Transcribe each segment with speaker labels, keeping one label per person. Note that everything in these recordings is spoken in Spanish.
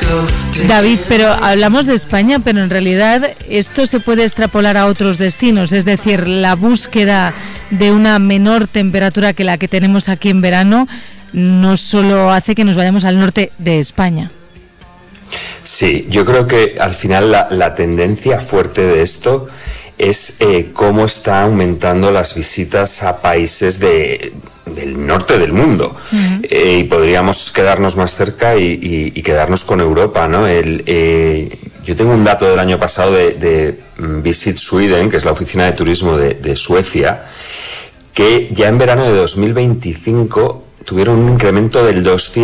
Speaker 1: David, pero hablamos de España, pero en realidad esto se puede extrapolar a otros destinos, es decir, la búsqueda de una menor temperatura que la que tenemos aquí en verano no solo hace que nos vayamos al norte de España.
Speaker 2: Sí, yo creo que al final la tendencia fuerte de esto es cómo está aumentando las visitas a países del norte del mundo. Uh-huh. Y podríamos quedarnos más cerca y quedarnos con Europa, ¿no? Yo tengo un dato del año pasado de Visit Sweden, que es la oficina de turismo de Suecia, que ya en verano de 2025 tuvieron un incremento del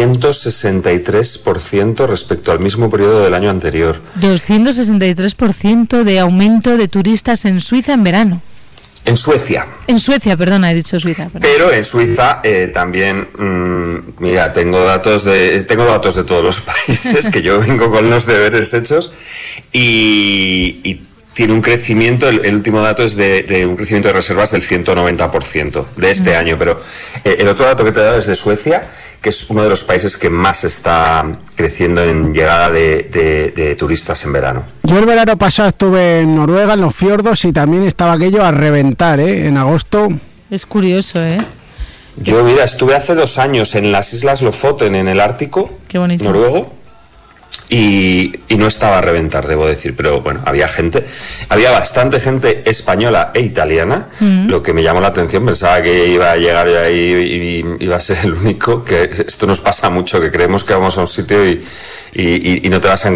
Speaker 2: 263% respecto al mismo periodo del año anterior.
Speaker 1: 263% de aumento de turistas en Suiza en verano.
Speaker 2: En Suecia.
Speaker 1: En Suecia, perdona, he dicho Suiza. Perdón.
Speaker 2: Pero en Suiza también, mira, tengo datos de todos los países, que yo vengo con los deberes hechos, y tiene un crecimiento, el último dato es de un crecimiento de reservas del 190% de este año, pero el otro dato que te he dado es de Suecia, que es uno de los países que más está creciendo en llegada de turistas en verano.
Speaker 3: Yo el verano pasado estuve en Noruega, en los fiordos, y también estaba aquello a reventar, en agosto.
Speaker 1: Es curioso,
Speaker 2: Yo, mira, estuve hace 2 años en las Islas Lofoten, en el Ártico.
Speaker 1: Qué bonito.
Speaker 2: Noruego. Y no estaba a reventar, debo decir, pero bueno, había bastante gente española e italiana, lo que me llamó la atención. Pensaba que iba a llegar yo ahí y iba a ser el único, que esto nos pasa mucho, que creemos que vamos a un sitio y no te vas a